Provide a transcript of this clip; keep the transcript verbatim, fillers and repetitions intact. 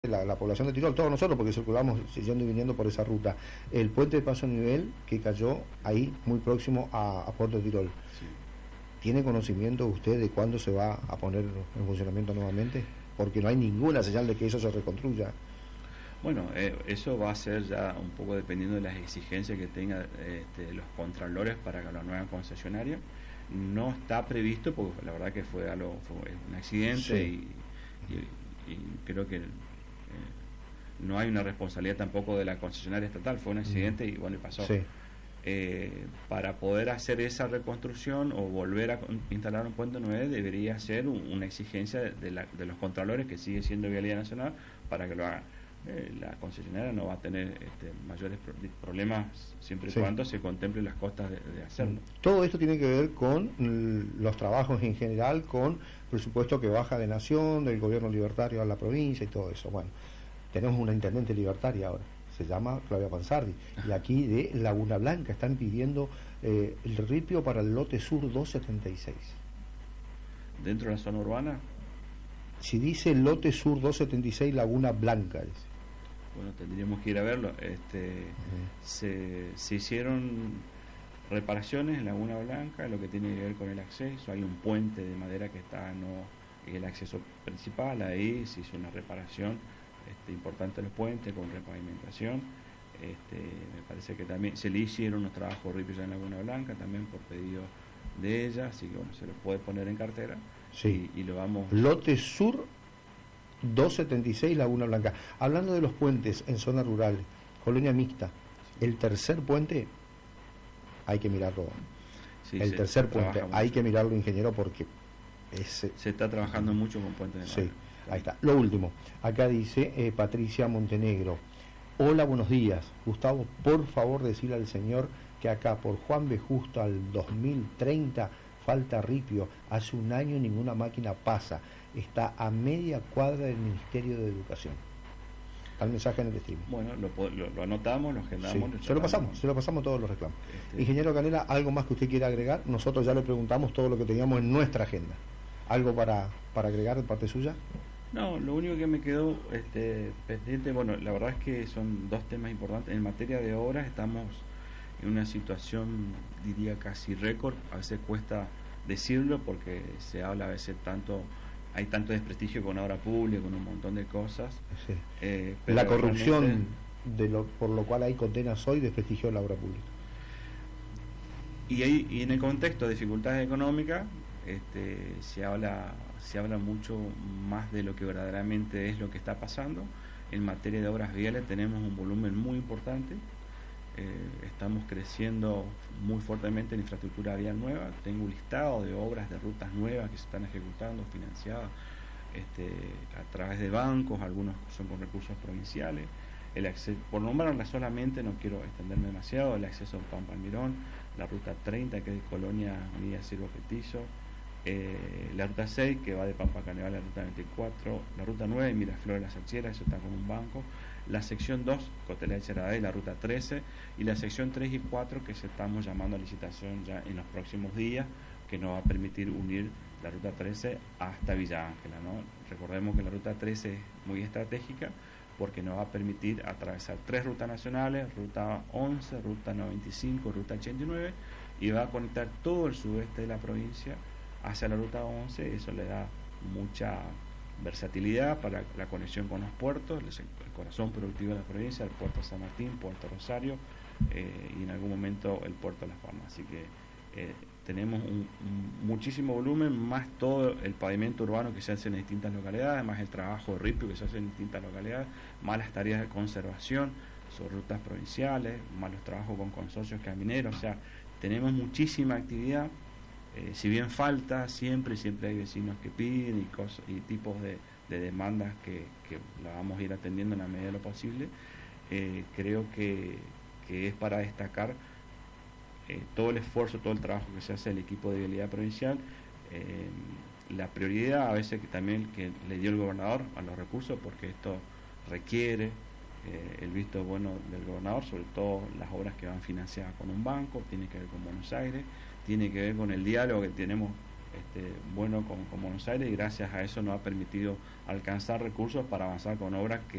la, la población de Tirol, todos nosotros, porque circulamos yendo y viniendo por esa ruta, el puente de paso a nivel que cayó ahí, muy próximo a, a Puerto Tirol. Sí. ¿Tiene conocimiento usted de cuándo se va a poner en funcionamiento nuevamente? Porque no hay ninguna señal de que eso se reconstruya. Bueno, eh, eso va a ser ya un poco dependiendo de las exigencias que tengan este, los contralores para la nueva concesionaria. No está previsto, porque la verdad que fue algo, fue un accidente, sí. y, y, y creo que eh, no hay una responsabilidad tampoco de la concesionaria estatal, fue un accidente y bueno, y pasó. Sí. Eh, para poder hacer esa reconstrucción o volver a instalar un puente nueve debería ser un, una exigencia de, de, la, de los contralores, que sigue siendo Vialidad Nacional, para que lo hagan. Eh, la concesionaria no va a tener este, mayores pro problemas siempre y sí. cuando se contemplen las costas de, de hacerlo. Todo esto tiene que ver con los trabajos en general, con presupuesto que baja de Nación, del gobierno libertario a la provincia y todo eso. Bueno, tenemos una intendente libertaria ahora, se llama Claudia Pansardi, y aquí de Laguna Blanca están pidiendo eh, el ripio para el lote sur doscientos setenta y seis. ¿Dentro de la zona urbana? Si dice lote sur doscientos setenta y seis, Laguna Blanca, dice. Bueno, tendríamos que ir a verlo. Este, uh-huh. se, se hicieron reparaciones en Laguna Blanca, lo que tiene que ver con el acceso. Hay un puente de madera que está no el acceso principal, ahí se hizo una reparación este, importante a los puentes con repavimentación. Este, me parece que también se le hicieron unos trabajos ripios en Laguna Blanca, también por pedido de ella, así que bueno, se lo puede poner en cartera. Sí. Y, y lo vamos. Lote sur doscientos setenta y seis, Laguna Blanca. Hablando de los puentes en zona rural, colonia mixta, el tercer puente hay que mirarlo. Sí, el tercer puente hay mucho. que mirarlo, ingeniero, porque es, se está trabajando mucho con puentes de sí, madera. Ahí está. Lo último, acá dice eh, Patricia Montenegro: hola, buenos días, Gustavo, por favor decirle al señor que acá por Juan B. Justo al dos mil treinta falta ripio, hace un año ninguna máquina pasa, está a media cuadra del Ministerio de Educación. Está el mensaje en el stream. Bueno, lo, lo, lo anotamos, lo agendamos. Sí, se lo pasamos, se lo pasamos todos los reclamos. Este... Ingeniero Canela, ¿algo más que usted quiera agregar? Nosotros ya le preguntamos todo lo que teníamos en nuestra agenda. ¿Algo para, para agregar de parte suya? No, lo único que me quedó este, pendiente, bueno, la verdad es que son dos temas importantes. En materia de obras estamos en una situación, diría, casi récord. A veces cuesta decirlo porque se habla a veces tanto, hay tanto desprestigio con obra pública, con un montón de cosas. Sí. Eh, pero la corrupción, realmente, de lo, por lo cual hay condenas hoy, desprestigio de la obra pública. Y, ahí, y en el contexto de dificultades económicas, este, se habla se habla mucho más de lo que verdaderamente es lo que está pasando. En materia de obras viales tenemos un volumen muy importante. Eh, estamos creciendo muy fuertemente en infraestructura vial nueva. Tengo un listado de obras de rutas nuevas que se están ejecutando, financiadas este, a través de bancos, algunos son con recursos provinciales. El acceso, por nombrarla solamente, no quiero extenderme demasiado, el acceso a Pampa Almirón, la ruta treinta, que es de Colonia Unida Siervo Petizo, eh, la ruta seis, que va de Pampa Carnaval a la ruta veinticuatro, la ruta nueve, Miraflores La Sachera, eso está con un banco, la sección dos, Cotelea de Cheradey, la ruta trece, y la sección tres y cuatro, que se estamos llamando a licitación ya en los próximos días, que nos va a permitir unir la ruta trece hasta Villa Ángela, ¿no? Recordemos que la ruta trece es muy estratégica porque nos va a permitir atravesar tres rutas nacionales, ruta once, ruta noventa y cinco, ruta ochenta y nueve, y va a conectar todo el sudeste de la provincia hacia la ruta once. Eso le da mucha versatilidad para la conexión con los puertos, el corazón productivo de la provincia, el puerto San Martín, puerto Rosario, eh, y en algún momento el puerto Las Palmas. Así que eh, tenemos un, un muchísimo volumen, más todo el pavimento urbano que se hace en distintas localidades, más el trabajo de ripio que se hace en distintas localidades, más las tareas de conservación sobre rutas provinciales, más los trabajos con consorcios camineros. O sea, tenemos muchísima actividad. Eh, si bien falta siempre, siempre hay vecinos que piden y cosas y tipos de, de demandas que, que la vamos a ir atendiendo en la medida de lo posible. Eh, creo que, que es para destacar eh, todo el esfuerzo, todo el trabajo que se hace el equipo de vialidad provincial, eh, la prioridad a veces que también que le dio el gobernador a los recursos, porque esto requiere eh, el visto bueno del gobernador, sobre todo las obras que van financiadas con un banco, tiene que ver con Buenos Aires, tiene que ver con el diálogo que tenemos este, bueno con, con Buenos Aires, y gracias a eso nos ha permitido alcanzar recursos para avanzar con obras que